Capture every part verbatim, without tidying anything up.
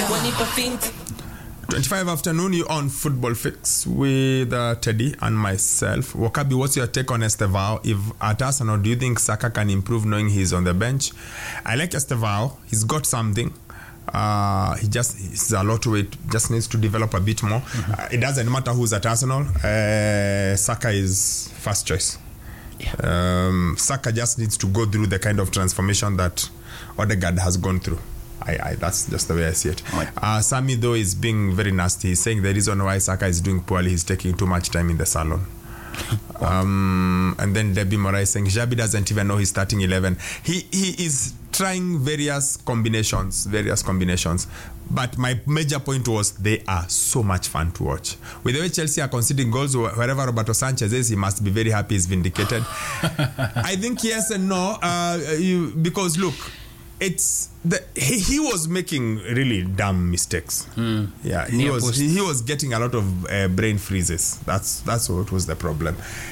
twenty-five afternoon, you on Football Fix with uh, Teddy and myself. Wakabi, what's your take on Estevao? If at Arsenal, do you think Saka can improve knowing he's on the bench? I like Estevao. He's got something. Uh, he just he's a lot to it. Just needs to develop a bit more. Mm-hmm. Uh, it doesn't matter who's at Arsenal. Uh, Saka is first choice. Yeah. Um, Saka just needs to go through the kind of transformation that Odegaard has gone through. I, I, that's just the way I see it. Uh, Sammy, though, is being very nasty. He's saying the reason why Saka is doing poorly, he's taking too much time in the salon. um, and then Debbie Morai is saying Xabi doesn't even know he's starting eleven. He he is trying various combinations, various combinations. But my major point was they are so much fun to watch. With the way Chelsea are conceding goals, wherever Roberto Sanchez is, he must be very happy he's vindicated. I think yes and no, uh, you, because look, it's the he, he was making really dumb mistakes. Mm. Yeah, he Near was he, he was getting a lot of uh, brain freezes. That's that's what was the problem.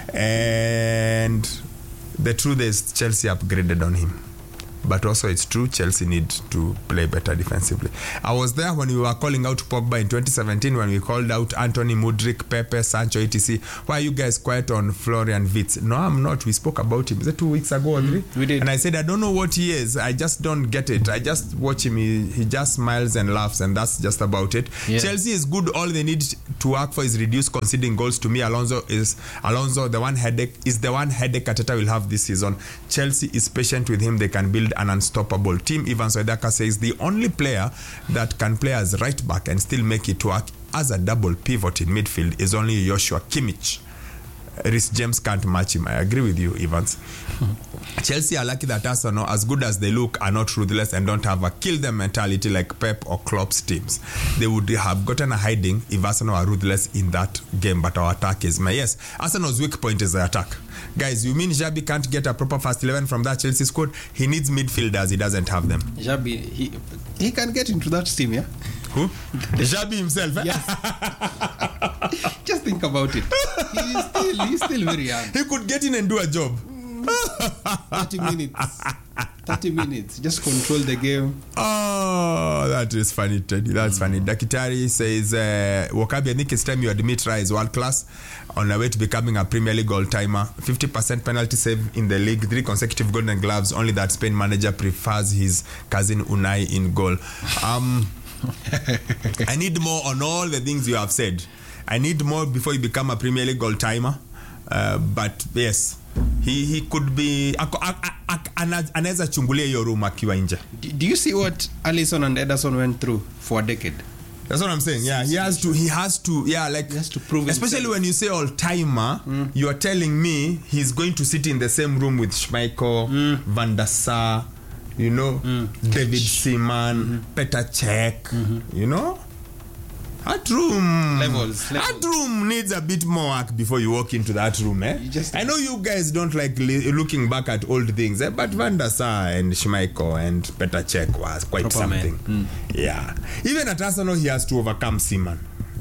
And the truth is, Chelsea upgraded on him. But also it's true, Chelsea need to play better defensively. I was there when we were calling out Pogba in twenty seventeen, when we called out Anthony, Mudryk, Pepe, Sancho, et cetera. Why are you guys quiet on Florian Wirtz? No, I'm not. We spoke about him. Is it two weeks ago or three? We did. And I said, I don't know what he is. I just don't get it. I just watch him. He, he just smiles and laughs, and that's just about it. Yeah. Chelsea is good. All they need to work for is reduce conceding goals. To me, Alonso is Alonso. The one headache is the one headache Arteta will have this season. Chelsea is patient with him. They can build an unstoppable team. Evans Oedaka says the only player that can play as right back and still make it work as a double pivot in midfield is only Joshua Kimmich. Reece James can't match him. I agree with you, Evans. Chelsea are lucky that Arsenal, as good as they look, are not ruthless and don't have a kill them mentality like Pep or Klopp's teams. They would have gotten a hiding if Arsenal are ruthless in that game, but our attack is my yes. Arsenal's weak point is the attack. Guys, you mean Xabi can't get a proper first eleven from that Chelsea squad? He needs midfielders. He doesn't have them. Xabi, he he can get into that team, yeah? Who? Xabi himself, eh? Yes. Just think about it. He's still, he's still very young. He could get in and do a job. thirty minutes. thirty minutes. Just control the game. Oh, that is funny, Teddy. That's mm. funny. Dakitari says, uh, Wakabi, I think it's time you admit Ra is world class on the way to becoming a Premier League all-timer. fifty percent penalty save in the league, three consecutive golden gloves. Only that Spain manager prefers his cousin Unai in goal. Um, I need more on all the things you have said. I need more before you become a Premier League all-timer. Uh, but yes, he he could be anaweza chungulia hiyo room akiwa nje. Do you see what Alisson and Ederson went through for a decade? That's what I'm saying. Yeah, he has to he has to yeah like he has to prove especially himself. When you say all-timer, mm. you are telling me he's going to sit in the same room with Schmeichel, mm. Van der Sar, you know, mm. David Seaman, mm-hmm. Petr Cech, mm-hmm. you know? That room, levels, levels. That room needs a bit more work before you walk into that room. Eh? I know you guys don't like li- looking back at old things, eh? But Van der Sar and Schmeichel and Petr Cech was quite Proper something. Mm. Yeah. Even at Arsenal, he has to overcome Seaman.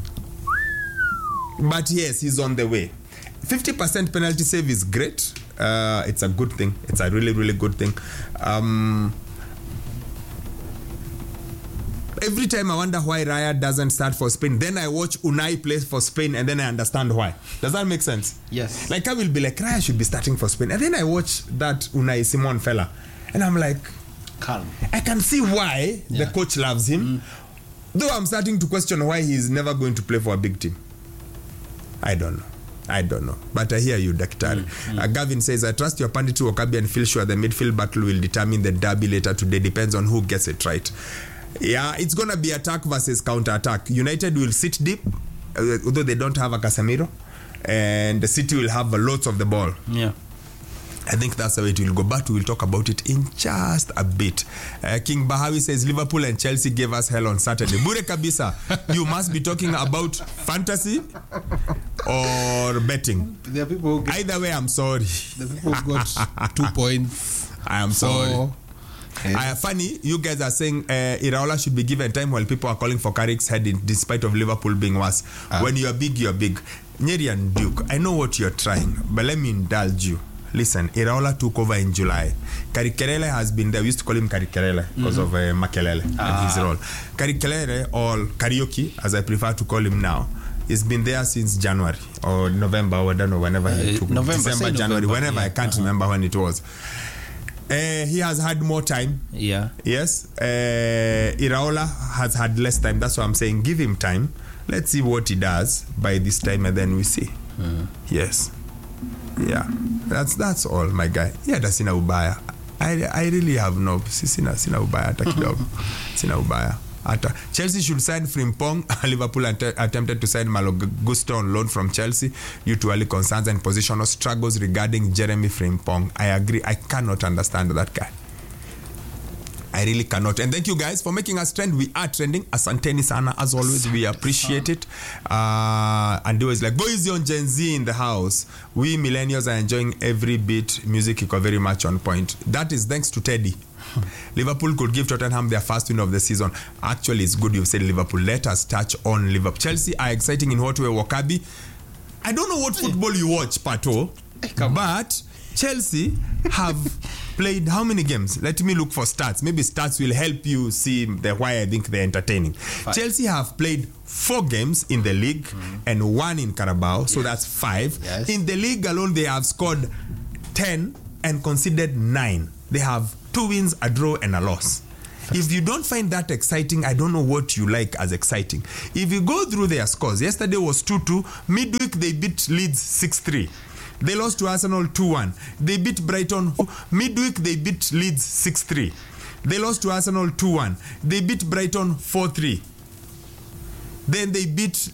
But yes, he's on the way. fifty percent penalty save is great. Uh, it's a good thing. It's a really, really good thing. Um... Every time I wonder why Raya doesn't start for Spain. Then I watch Unai play for Spain and then I understand why. Does that make sense? Yes. Like I will be like, Raya should be starting for Spain. And then I watch that Unai Simon fella. And I'm like, calm. I can see why yeah. the coach loves him. Mm. Though I'm starting to question why he's never going to play for a big team. I don't know. I don't know. But I hear you, Doctor. Mm, mm. Uh, Gavin says, I trust your punditry, Wakabi, and feel sure the midfield battle will determine the derby later today. Depends on who gets it right. Yeah, it's going to be attack versus counter-attack. United will sit deep, uh, although they don't have a Casemiro. And the City will have lots of the ball. Yeah. I think that's the way it will go. But we will talk about it in just a bit. Uh, King Bahawi says, Liverpool and Chelsea gave us hell on Saturday. Bure kabisa, you must be talking about fantasy or betting. There are people who get, either way, I'm sorry. The people who got two points. I am sorry. Yeah. Uh, funny, you guys are saying uh, Iraola should be given time while people are calling for Carrick's head in, despite of Liverpool being worse. Uh. When you are big, you are big. Nyeri and Duke, I know what you're trying, but let me indulge you. listen, Iraola took over in July. Karikelele has been there. We used to call him Karikelele because mm-hmm. of uh, Makelele ah. and his role. Karikelele, or Karaoke, as I prefer to call him now, he's been there since January or November, or I don't know, whenever uh, he took November, December, January, November, whenever yeah. I can't uh-huh. remember when it was. Uh, he has had more time. Yeah. Yes. Uh, Iraola has had less time. That's why I'm saying give him time. Let's see what he does by this time, and then we see. Mm. Yes. Yeah. That's that's all, my guy. Yeah, that's sina ubaya. I I really have no sina sina ubaya hata kidogo. Sina ubaya. Ata. Chelsea should sign Frimpong. Liverpool att- attempted to sign Malo Gusto on loan from Chelsea due to early concerns and positional struggles regarding Jeremy Frimpong. I agree. I cannot understand that guy. I really cannot. And thank you guys for making us trend. We are trending. Asanteni sana. As always, we appreciate it. Uh, and always like, boys on Gen Z in the house. We millennials are enjoying every bit. Music is very much on point. That is thanks to Teddy. Liverpool could give Tottenham their first win of the season. Actually, it's good you've said Liverpool. Let us touch on Liverpool. Chelsea are exciting in what way, Wakabi? I don't know what football you watch, Pato, but Chelsea have played how many games? Let me look for stats. Maybe stats will help you see the why I think they're entertaining. Five. Chelsea have played four games in the league mm-hmm. and one in Carabao, so yes. that's five. Yes. In the league alone, they have scored ten and conceded nine. They have two wins, a draw, and a loss. If you don't find that exciting, I don't know what you like as exciting. If you go through their scores, yesterday was two two. Midweek, they beat Leeds six three. They lost to Arsenal two one. They beat Brighton. Midweek, they beat Leeds six three. They lost to Arsenal two one. They beat Brighton four three. Then they beat